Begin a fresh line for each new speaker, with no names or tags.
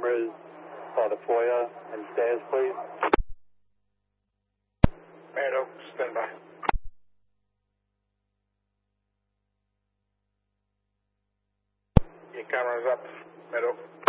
cameras by the foyer and stairs, please.
Meadow, stand by. Your camera's up, Meadow.